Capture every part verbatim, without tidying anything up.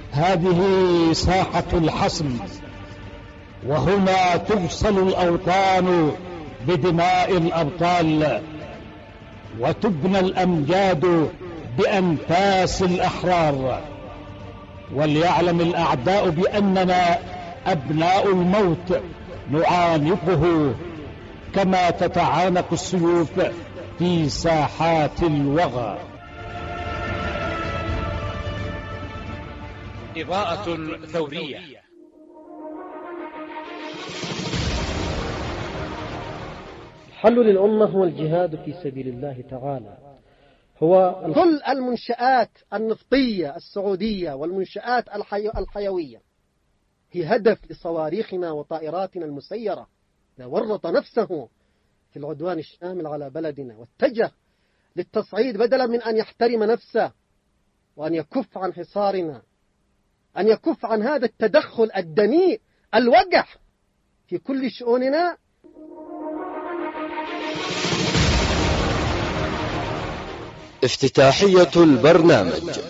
هذه ساحة الحصن، وهنا تغسل الأوطان بدماء الأبطال، وتبنى الأمجاد بأنفاس الأحرار. وليعلم الأعداء بأننا أبناء الموت نعانقه كما تتعانق السيوف في ساحات الوغى. إضاءة ثورية. الحل للأمة هو الجهاد في سبيل الله تعالى. هو كل المنشآت النفطية السعودية والمنشآت الحي... الحيوية هي هدف لصواريخنا وطائراتنا المسيرة. إذا ورط نفسه في العدوان الشامل على بلدنا واتجه للتصعيد بدلا من أن يحترم نفسه وأن يكف عن حصارنا، أن يكف عن هذا التدخل الدنيء الوقح في كل شؤوننا، افتتاحية البرنامج.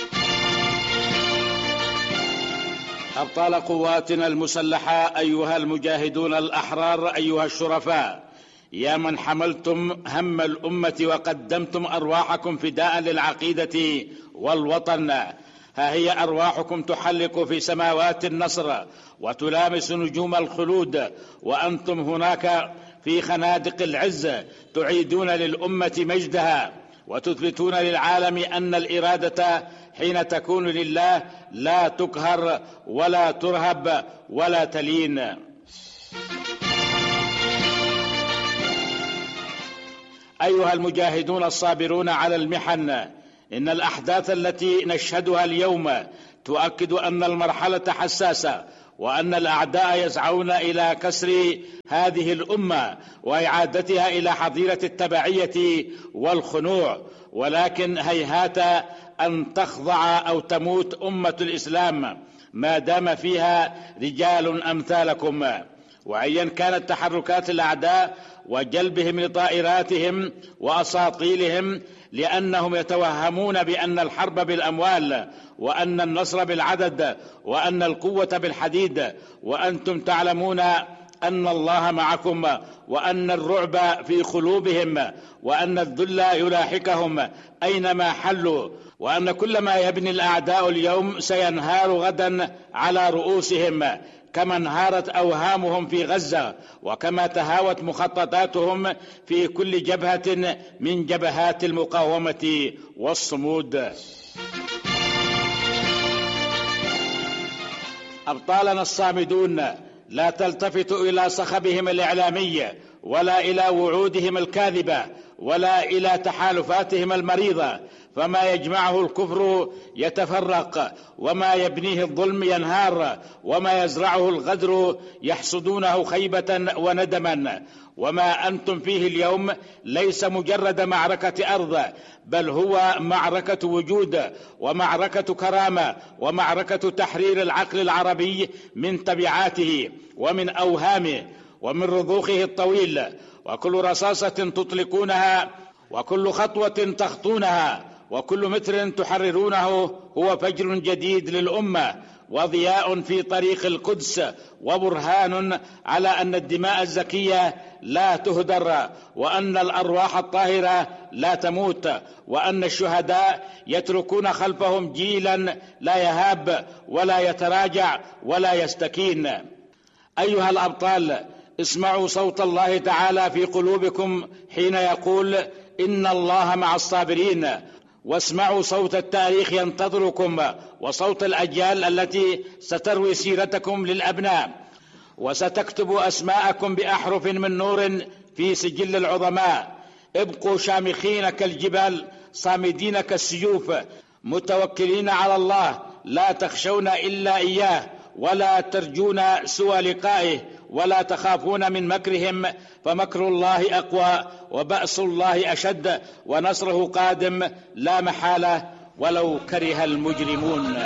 أبطال قواتنا المسلحة، أيها المجاهدون الأحرار، أيها الشرفاء، يا من حملتم هم الأمة وقدمتم أرواحكم فداء للعقيدة والوطن، ها هي أرواحكم تحلق في سماوات النصر وتلامس نجوم الخلود، وأنتم هناك في خنادق العز تعيدون للأمة مجدها وتثبتون للعالم أن الإرادة حين تكون لله لا تقهر ولا ترهب ولا تلين. أيها المجاهدون الصابرون على المحن، إن الأحداث التي نشهدها اليوم تؤكد أن المرحلة حساسة، وأن الأعداء يسعون إلى كسر هذه الأمة وإعادتها إلى حظيرة التبعية والخنوع، ولكن هيهات أن تخضع أو تموت أمة الإسلام ما دام فيها رجال أمثالكم. وأيا كانت تحركات الأعداء وجلبهم لطائراتهم وأساطيلهم، لأنهم يتوهمون بأن الحرب بالأموال، وأن النصر بالعدد، وأن القوة بالحديد، وأنتم تعلمون أن الله معكم، وأن الرعب في قلوبهم، وأن الذل يلاحقهم أينما حلوا، وأن كل ما يبني الأعداء اليوم سينهار غدا على رؤوسهم، كما انهارت أوهامهم في غزة، وكما تهاوت مخططاتهم في كل جبهة من جبهات المقاومة والصمود. أبطالنا الصامدون، لا تلتفتوا إلى صخبهم الإعلامي، ولا إلى وعودهم الكاذبة، ولا إلى تحالفاتهم المريضة، فما يجمعه الكفر يتفرق، وما يبنيه الظلم ينهار، وما يزرعه الغدر يحصدونه خيبة وندما. وما أنتم فيه اليوم ليس مجرد معركة أرض، بل هو معركة وجود، ومعركة كرامة، ومعركة تحرير العقل العربي من تبعاته ومن أوهامه ومن رضوخه الطويل. وكل رصاصة تطلقونها، وكل خطوة تخطونها، وكل متر تحررونه هو فجر جديد للأمة، وضياء في طريق القدس، وبرهان على أن الدماء الزكية لا تهدر، وأن الأرواح الطاهرة لا تموت، وأن الشهداء يتركون خلفهم جيلا لا يهاب ولا يتراجع ولا يستكين. أيها الأبطال، اسمعوا صوت الله تعالى في قلوبكم حين يقول إن الله مع الصابرين، واسمعوا صوت التاريخ ينتظركم، وصوت الأجيال التي ستروي سيرتكم للأبناء، وستكتب أسماءكم بأحرف من نور في سجل العظماء. ابقوا شامخين كالجبال، صامدين كالسيوف، متوكلين على الله، لا تخشون إلا إياه، ولا ترجون سوى لقائه، ولا تخافون من مكرهم، فمكر الله أقوى، وبأس الله أشد، ونصره قادم لا محالة ولو كره المجرمون.